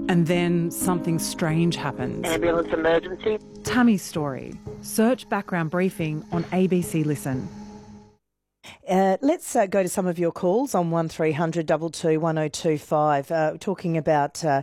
And then something strange happens. Ambulance emergency. Tammy's story. Search background briefing on ABC Listen. Let's go to some of your calls on 1300 22 1025, talking about the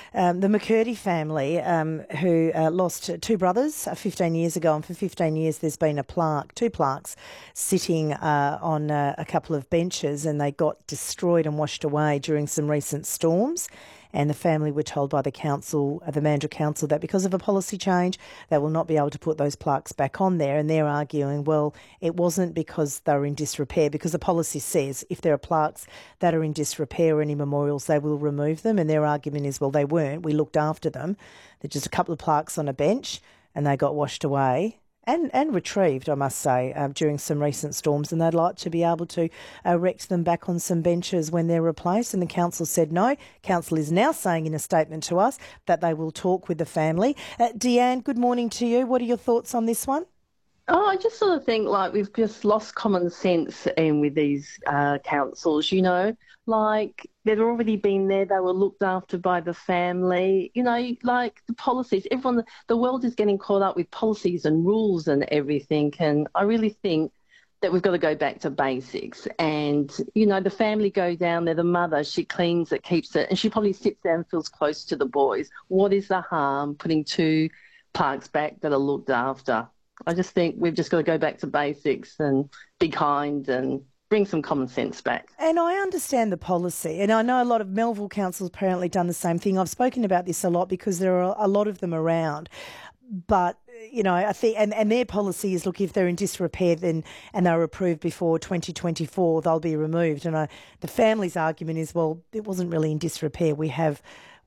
McCurdy family who lost two brothers 15 years ago, and for 15 years there's been two plaques sitting on a couple of benches, and they got destroyed and washed away during some recent storms. And the family were told by the council, the Mandurah Council, that because of a policy change, they will not be able to put those plaques back on there. And they're arguing, well, it wasn't because they were in disrepair, because the policy says if there are plaques that are in disrepair or any memorials, they will remove them. And their argument is, well, they weren't. We looked after them. There's just a couple of plaques on a bench and they got washed away. And retrieved, I must say, during some recent storms, and they'd like to be able to erect them back on some benches when they're replaced. And the council said no. Council is now saying in a statement to us that they will talk with the family. Deanne, good morning to you. What are your thoughts on this one? Oh, I just sort of think like we've just lost common sense with these councils, you know, like they'd already been there, they were looked after by the family, you know, like the policies, the world is getting caught up with policies and rules and everything, and I really think that we've got to go back to basics. And, you know, the family go down there, the mother, she cleans it, keeps it, and she probably sits there and feels close to the boys. What is the harm putting two plaques back that are looked after? I just think we've just got to go back to basics and be kind and bring some common sense back. And I understand the policy, and I know a lot of Melville Council's apparently done the same thing. I've spoken about this a lot because there are a lot of them around. But, you know, I think, and their policy is, look, if they're in disrepair and they're approved before 2024, they'll be removed. And the family's argument is, well, it wasn't really in disrepair. We have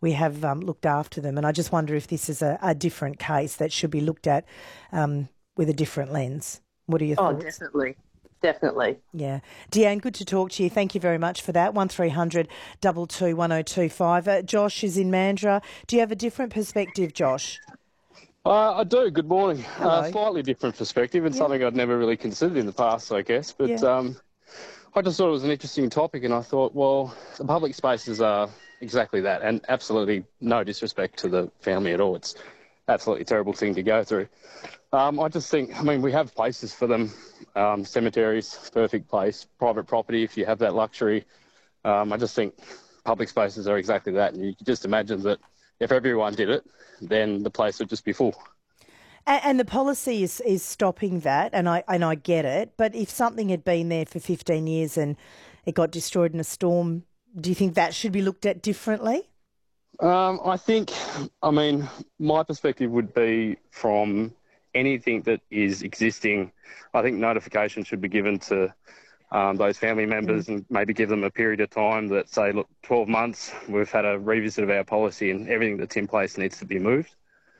looked after them. And I just wonder if this is a different case that should be looked at with a different lens. What are your thoughts? Oh, definitely. Yeah. Deanne, good to talk to you. Thank you very much for that. 1300 22 1025. Josh is in Mandurah. Do you have a different perspective, Josh? I do. Good morning. Slightly different perspective, and something I'd never really considered in the past, I guess. But I just thought it was an interesting topic, and I thought, well, the public spaces are exactly that, and absolutely no disrespect to the family at all. It's absolutely terrible thing to go through. I just think, I mean, we have places for them. Cemeteries, perfect place. Private property, if you have that luxury. I just think public spaces are exactly that. And you can just imagine that if everyone did it, then the place would just be full. And the policy is stopping that, and I get it. But if something had been there for 15 years and it got destroyed in a storm, do you think that should be looked at differently? I think, I mean, my perspective would be from anything that is existing. I think notification should be given to those family members and maybe give them a period of time that say, look, 12 months, we've had a revisit of our policy and everything that's in place needs to be moved.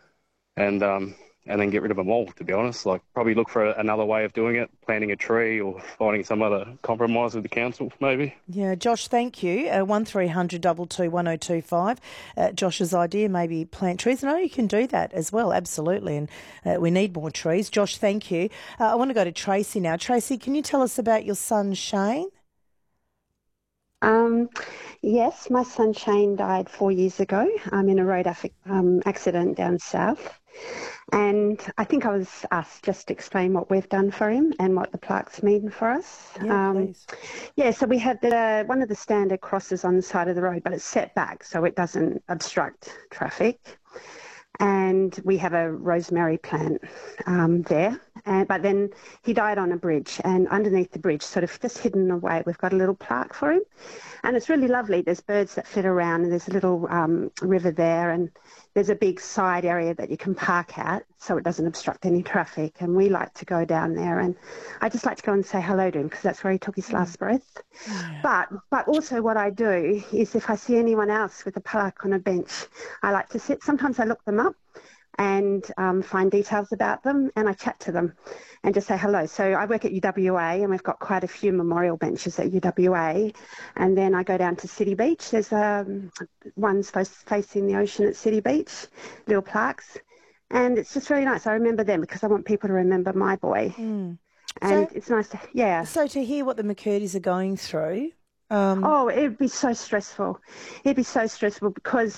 And then get rid of them all, to be honest. Like, probably look for another way of doing it, planting a tree or finding some other compromise with the council, maybe. Yeah, Josh, thank you. 1300 22 1025. Josh's idea, maybe plant trees. And I know you can do that as well, absolutely. And we need more trees. Josh, thank you. I want to go to Tracy now. Tracy, can you tell us about your son, Shane? Yes, my son Shane died 4 years ago in a road accident down south. And I think I was asked just to explain what we've done for him and what the plaques mean for us. Yeah, please. Yeah, so we have one of the standard crosses on the side of the road, but it's set back so it doesn't obstruct traffic. And we have a rosemary plant there. But then he died on a bridge, and underneath the bridge, sort of just hidden away, we've got a little plaque for him. And it's really lovely. There's birds that flit around, and there's a little river there, and there's a big side area that you can park at so it doesn't obstruct any traffic. And we like to go down there, and I just like to go and say hello to him because that's where he took his last breath. Yeah. But also what I do is if I see anyone else with a plaque on a bench, I like to sit. Sometimes I look them up and find details about them, and I chat to them and just say hello. So I work at UWA, and we've got quite a few memorial benches at UWA, and then I go down to City Beach. There's ones facing the ocean at City Beach, little plaques, and it's just really nice. I remember them because I want people to remember my boy. And it's nice to, So to hear what the McCurdys are going through... it'd be so stressful. It'd be so stressful because